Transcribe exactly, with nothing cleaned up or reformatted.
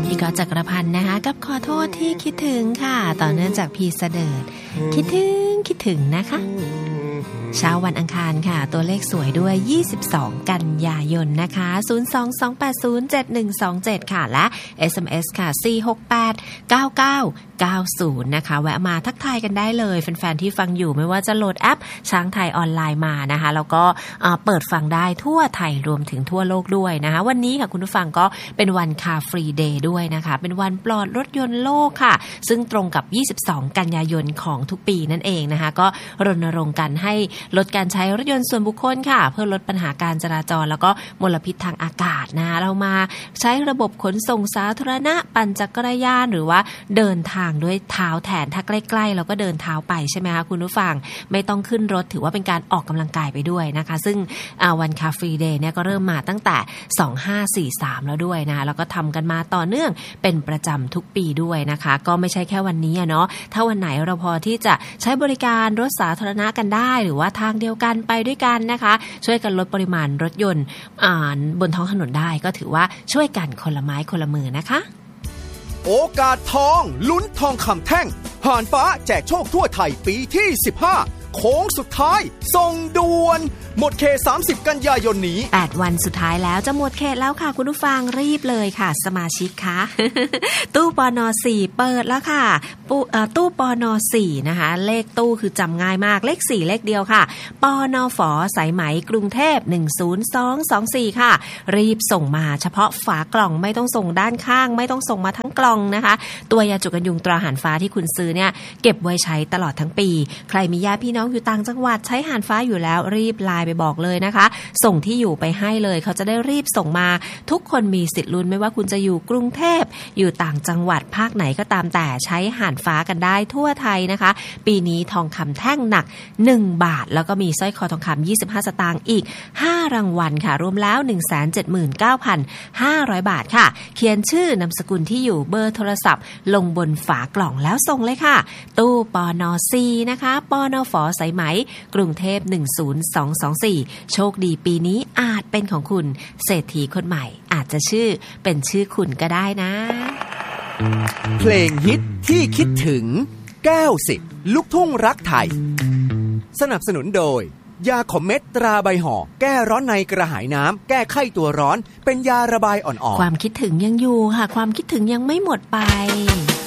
พี่ก๊อตจักรพันธ์นะคะกับขอโทษที่คิดถึงค่ะต่อเนื่องจากพี่เสดิร์ดคิดถึงคิดถึงนะคะเช้าวันอังคารค่ะตัวเลขสวยด้วยยี่สิบสองกันยายนนะคะศูนย์ สอง สอง แปด ศูนย์ เจ็ด หนึ่ง สอง เจ็ดค่ะและ เอส เอ็ม เอส ค่ะสี่ หก แปด เก้า เก้า เก้า ศูนย์นะคะแวะมาทักทายกันได้เลยแฟนๆที่ฟังอยู่ไม่ว่าจะโหลดแอปช้างไทยออนไลน์มานะคะแล้วก็เปิดฟังได้ทั่วไทยรวมถึงทั่วโลกด้วยนะคะวันนี้ค่ะคุณผู้ฟังก็เป็นวันคาร์ฟรีเดย์ด้วยนะคะเป็นวันปลอดรถยนต์โลกค่ะซึ่งตรงกับยี่สิบสองกันยายนของทุกปีนั่นเองนะคะก็รณรงค์กันให้ลดการใช้รถยนต์ส่วนบุคคลค่ะเพื่อลดปัญหาการจราจรแล้วก็มลพิษทางอากาศนะคะเรามาใช้ระบบขนส่งสาธารณะปั่นจักรยานหรือว่าเดินทางด้วยเท้าแทนถ้าใกล้ๆเราก็เดินเท้าไปใช่ไหมคะคุณผู้ฟังไม่ต้องขึ้นรถถือว่าเป็นการออกกำลังกายไปด้วยนะคะซึ่งวันคาร์ฟรีเดย์เนี่ยก็เริ่มมาตั้งแต่สองพันห้าร้อยสี่สิบสามแล้วด้วยนะคะแล้วก็ทำกันมาต่อเนื่องเป็นประจำทุกปีด้วยนะคะก็ไม่ใช่แค่วันนี้เนาะถ้าวันไหนเราพอที่จะใช้บริการรถสาธารณะกันได้หรือว่าทางเดียวกันไปด้วยกันนะคะช่วยกันลดปริมาณรถยนต์บนท้องถนนได้ก็ถือว่าช่วยกันคนละไม้คนละมือนะคะโอกาสทองลุ้นทองคำแท่งห่านฟ้าแจกโชคทั่วไทยปีที่สิบห้าโค้งสุดท้ายส่งด่วนหมดเขตสามสิบกันยายนนี้แปดวันสุดท้ายแล้วจะหมดเขตแล้วค่ะคุณผู้ฟังรีบเลยค่ะสมาชิกคะ ตู้ปน.สี่เปิดแล้วค่ะตู้ปน.สี่นะคะเลขตู้คือจำง่ายมากเลขสี่เลขเดียวค่ะปน.ฝ.สายไหมกรุงเทพหนึ่ง ศูนย์ สอง สอง สี่ค่ะรีบส่งมาเฉพาะฝากล่องไม่ต้องส่งด้านข้างไม่ต้องส่งมาทั้งกล่องนะคะตัวยาจุกันยุงตราหารฟ้าที่คุณซื้อเนี่ยเก็บไว้ใช้ตลอดทั้งปีใครมีญาติพี่น้องอยู่ต่างจังหวัดใช้หารฟ้าอยู่แล้วรีบไลน์ไปบอกเลยนะคะส่งที่อยู่ไปให้เลยเขาจะได้รีบส่งมาทุกคนมีสิทธิ์ลุ้นไม่ว่าคุณจะอยู่กรุงเทพอยู่ต่างจังหวัดภาคไหนก็ตามแต่ใช้หารฟ้ากันได้ทั่วไทยนะคะปีนี้ทองคำแท่งหนักหนึ่งบาทแล้วก็มีสร้อยคอทองคำยี่สิบห้าสตางค์อีกห้ารางวัลค่ะรวมแล้ว หนึ่งแสนเจ็ดหมื่นเก้าพันห้าร้อย บาทค่ะเขียนชื่อนามสกุลที่อยู่เบอร์โทรศัพท์ลงบนฝากล่องแล้วส่งเลยค่ะตู้ปน.สี่นะคะปน.ฝ.สายไหมกรุงเทพหนึ่ง ศูนย์ สอง สอง สี่โชคดีปีนี้อาจเป็นของคุณเศรษฐีคนใหม่อาจจะชื่อเป็นชื่อคุณก็ได้นะเพลงฮิตที่คิดถึงเก้าสิบลูกทุ่งรักไทยสนับสนุนโดยยาขมเม็ดตราใบห่อแก้ร้อนในกระหายน้ำแก้ไข้ตัวร้อนเป็นยาระบายอ่อนๆความคิดถึงยังอยู่ค่ะความคิดถึงยังไม่หมดไป